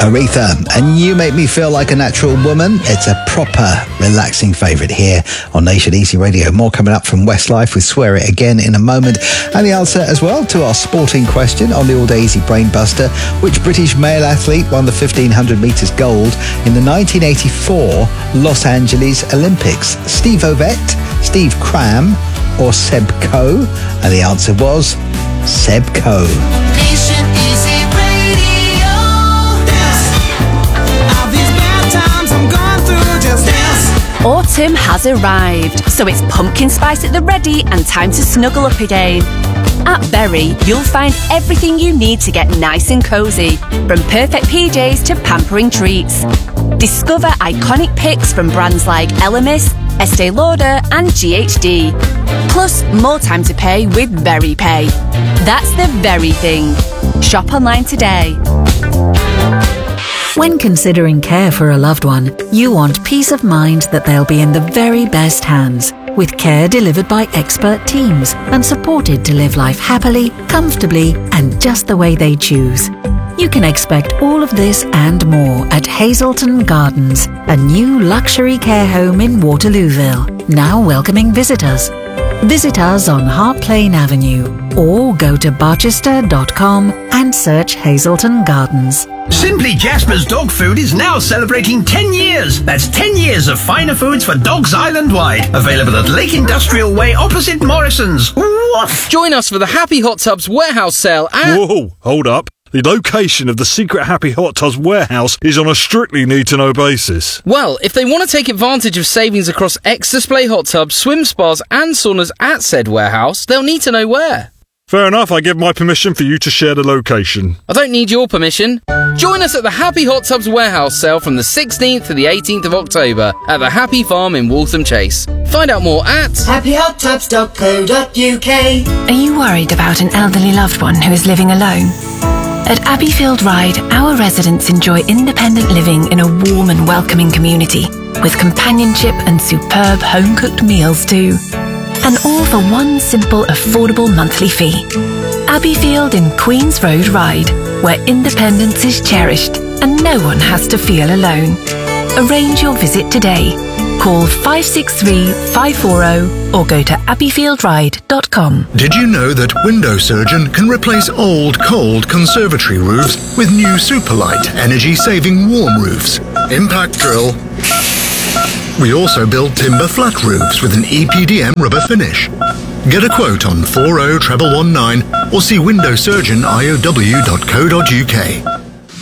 Aretha, and You Make Me Feel Like a Natural Woman. It's a proper relaxing favourite here on Nation Easy Radio. More coming up from Westlife with Swear It Again in a moment. And the answer as well to our sporting question on the All Day Easy Brain Buster. Which British male athlete won the 1500 metres gold in the 1984 Los Angeles Olympics? Steve Ovett, Steve Cram or Seb Coe? And the answer was Seb Coe. Nation Easy Radio. All these bad times I'm going through, just dance. Autumn has arrived, so it's pumpkin spice at the ready and time to snuggle up again. At Berry, you'll find everything you need to get nice and cosy, from perfect PJs to pampering treats. Discover iconic picks from brands like Elemis, Estee Lauder and GHD. Plus, more time to pay with Berry Pay. That's the very thing. Shop online today. When considering care for a loved one, you want peace of mind that they'll be in the very best hands, with care delivered by expert teams and supported to live life happily, comfortably, and just the way they choose. You can expect all of this and more at Hazelton Gardens, a new luxury care home in Waterlooville, now welcoming visitors. Visit us on Hart Plain Avenue or go to barchester.com and search Hazelton Gardens. Simply Jasper's Dog Food is now celebrating 10 years. That's 10 years of finer foods for dogs island-wide. Available at Lake Industrial Way opposite Morrison's. Woof! Join us for the Happy Hot Tubs warehouse sale at... Whoa, hold up. The location of the secret Happy Hot Tubs warehouse is on a strictly need-to-know basis. Well, if they want to take advantage of savings across ex-display hot tubs, swim spas and saunas at said warehouse, they'll need to know where. Fair enough, I give my permission for you to share the location. I don't need your permission. Join us at the Happy Hot Tubs warehouse sale from the 16th to the 18th of October at the Happy Farm in Waltham Chase. Find out more at happyhottubs.co.uk. Are you worried about an elderly loved one who is living alone? At Abbeyfield Ride, our residents enjoy independent living in a warm and welcoming community, with companionship and superb home-cooked meals too. And all for one simple, affordable monthly fee. Abbeyfield in Queen's Road Ride, where independence is cherished and no one has to feel alone. Arrange your visit today. Call 563 540 or go to abbeyfieldride.com. Did you know that Window Surgeon can replace old, cold conservatory roofs with new Superlight energy-saving warm roofs? Impact Drill. We also build timber flat roofs with an EPDM rubber finish. Get a quote on 40119 or see windowsurgeoniow.co.uk.